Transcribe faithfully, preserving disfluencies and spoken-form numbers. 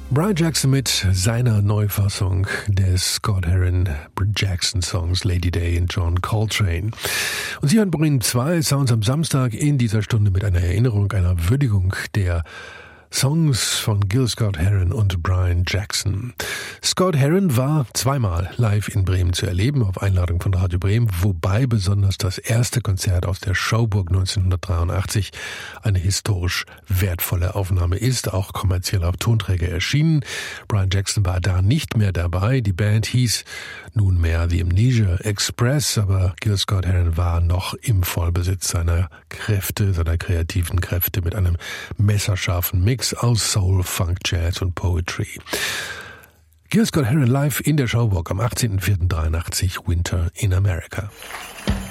Brian Jackson mit seiner Neufassung des Scott Heron Jackson Songs Lady Day und John Coltrane. Und Sie hören Bremen zwei Sounds am Samstag in dieser Stunde mit einer Erinnerung, einer Würdigung der Songs von Gil Scott-Heron und Brian Jackson. Scott-Heron war zweimal live in Bremen zu erleben, auf Einladung von Radio Bremen, wobei besonders das erste Konzert aus der Schauburg neunzehnhundertdreiundachtzig eine historisch wertvolle Aufnahme ist, auch kommerziell auf Tonträger erschienen. Brian Jackson war da nicht mehr dabei. Die Band hieß nunmehr The Amnesia Express, aber Gil Scott-Heron war noch im Vollbesitz seiner Kräfte, seiner kreativen Kräfte mit einem messerscharfen Mix aus Soul, Funk, Jazz und Poetry. Gil Scott-Heron live in der Schauburg am achtzehnten vierten dreiundachtzig, Winter in America.